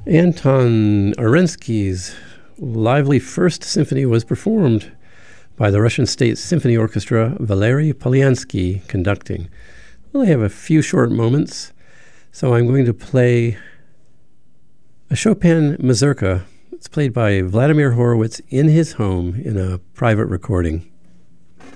Anton Arensky's lively First Symphony was performed by the Russian State Symphony Orchestra, Valery Polyansky conducting. Well, I have a few short moments, so I'm going to play a Chopin mazurka. It's played by Vladimir Horowitz in his home in a private recording.